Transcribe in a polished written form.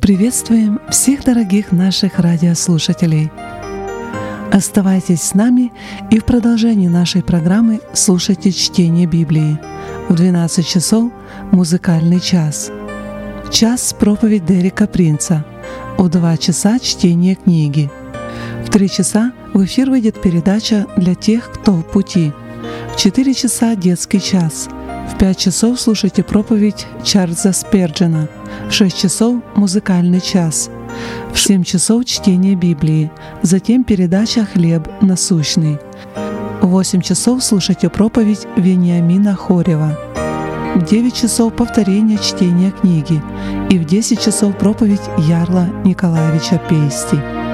Приветствуем всех дорогих наших радиослушателей! Оставайтесь с нами и в продолжении нашей программы слушайте чтение Библии. В 12 часов — музыкальный час. В час — проповедь Дерека Принца. В 2 часа — чтение книги. В 3 часа в эфир выйдет передача «Для тех, кто в пути». В 4 часа — детский час. В 5 часов слушайте проповедь Чарльза Сперджена. В 6 часов — музыкальный час. В 7 часов — чтение Библии. Затем передача «Хлеб насущный». В 8 часов слушайте проповедь Вениамина Хорева. В 9 часов — повторение чтения книги. И в 10 часов — проповедь Ярла Николаевича Пейсти.